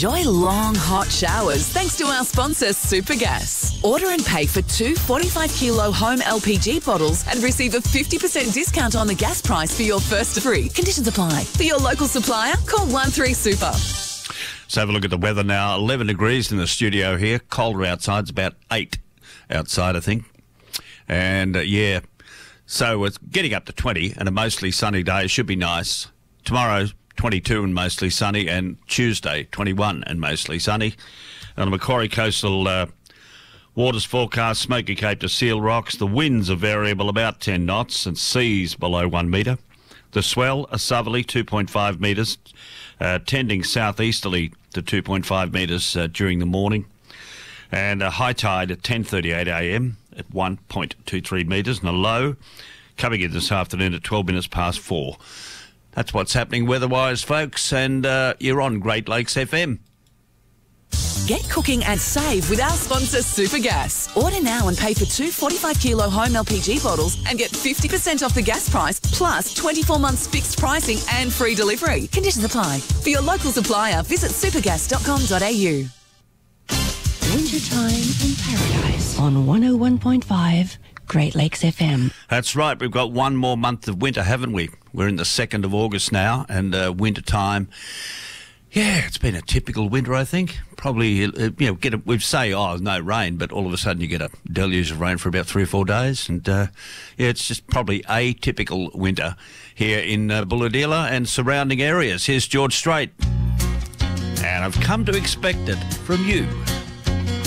Enjoy long, hot showers thanks to our sponsor, Supergas. Order and pay for 2 45-kilo home LPG bottles and receive a 50% discount on the gas price for your first free. Conditions apply. For your local supplier, call 13-SUPER. Let's have a look at the weather now. 11 degrees in the studio here. Colder outside. It's about 8 outside, I think. And, so it's getting up to 20 and a mostly sunny day. It should be nice. Tomorrow, 22 and mostly sunny, and Tuesday, 21 and mostly sunny. On the Macquarie Coastal waters forecast, Smoky Cape to Seal Rocks. The winds are variable, about 10 knots, and seas below 1 metre. The swell, a southerly, 2.5 metres, tending southeasterly to 2.5 metres during the morning. And a high tide at 10:38am at 1.23 metres, and a low coming in this afternoon at 12 minutes past 4. That's what's happening weather-wise, folks, and you're on Great Lakes FM. Get cooking and save with our sponsor, Supergas. Order now and pay for 2 45-kilo home LPG bottles and get 50% off the gas price, plus 24 months fixed pricing and free delivery. Conditions apply. For your local supplier, visit supergas.com.au. Wintertime in Paradise on 101.5 Great Lakes FM. That's right. We've got one more month of winter, haven't we? We're in the 2nd of August now, and winter time. Yeah, it's been a typical winter, I think. Probably, we'd say, there's no rain, but all of a sudden you get a deluge of rain for about 3 or 4 days. And, it's just probably a typical winter here in Bulahdelah and surrounding areas. Here's George Strait. And I've come to expect it from you.